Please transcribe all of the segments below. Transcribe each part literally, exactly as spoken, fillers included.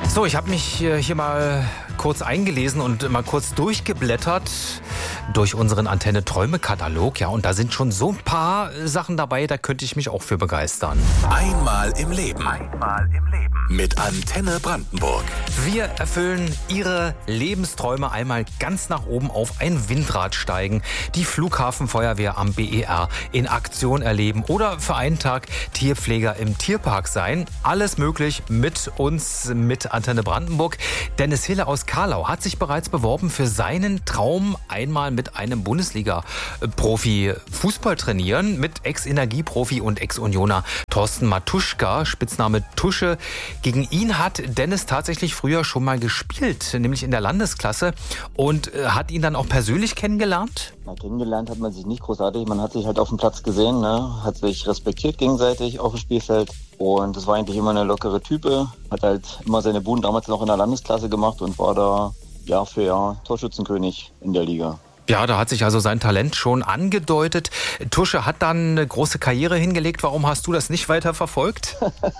So, ich habe mich hier mal kurz eingelesen und mal kurz durchgeblättert durch unseren Antenne-Träume-Katalog. Ja, und da sind schon so ein paar Sachen dabei, da könnte ich mich auch für begeistern. Einmal im Leben. Einmal im Leben. Mit Antenne Brandenburg. Wir erfüllen Ihre Lebensträume einmal ganz nach oben auf ein Windrad steigen, die Flughafenfeuerwehr am B E R in Aktion erleben oder für einen Tag Tierpfleger im Tierpark sein. Alles möglich mit uns, mit Antenne Brandenburg. Dennis Hille aus Karlau hat sich bereits beworben für seinen Traum, einmal mit einem Bundesliga-Profi Fußball trainieren, mit Ex-Energieprofi und Ex-Unioner Thorsten Matuschka, Spitzname Tusche. Gegen ihn hat Dennis tatsächlich früher schon mal gespielt, nämlich in der Landesklasse, und hat ihn dann auch persönlich kennengelernt? Na, kennengelernt hat man sich nicht großartig, man hat sich halt auf dem Platz gesehen, ne? Hat sich respektiert gegenseitig auf dem Spielfeld, und das war eigentlich immer eine lockere Type, hat halt immer seine Buden damals noch in der Landesklasse gemacht und war da Jahr für Jahr Torschützenkönig in der Liga. Ja, da hat sich also sein Talent schon angedeutet. Tusche hat dann eine große Karriere hingelegt. Warum hast du das nicht weiter verfolgt?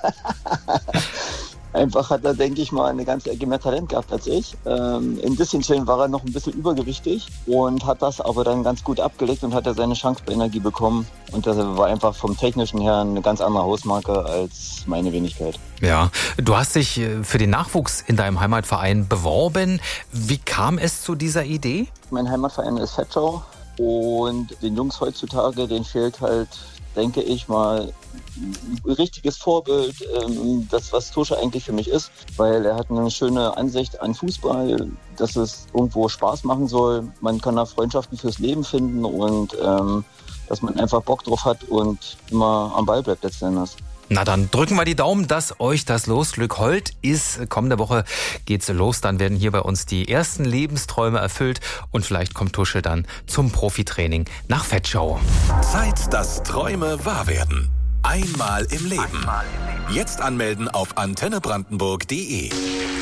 Einfach hat er, denke ich mal, eine ganze Ecke mehr Talent gehabt als ich. Ähm, in Disteln war er noch ein bisschen übergewichtig und hat das aber dann ganz gut abgelegt und hat er seine Chance bei Energie bekommen. Und das war einfach vom Technischen her eine ganz andere Hausmarke als meine Wenigkeit. Ja, du hast dich für den Nachwuchs in deinem Heimatverein beworben. Wie kam es zu dieser Idee? Mein Heimatverein ist Vetschau, und den Jungs heutzutage, denen fehlt halt, denke ich mal, ein richtiges Vorbild, das, was Tusche eigentlich für mich ist, weil er hat eine schöne Ansicht an Fußball, dass es irgendwo Spaß machen soll. Man kann da Freundschaften fürs Leben finden und ähm, dass man einfach Bock drauf hat und immer am Ball bleibt letzten Endes. Na, dann drücken wir die Daumen, dass euch das Losglück hold ist. Kommende Woche geht's los, dann werden hier bei uns die ersten Lebensträume erfüllt und vielleicht kommt Tusche dann zum Profitraining nach Vetschau. Zeit, dass Träume wahr werden. Einmal im Leben. Jetzt anmelden auf antenne brandenburg punkt de.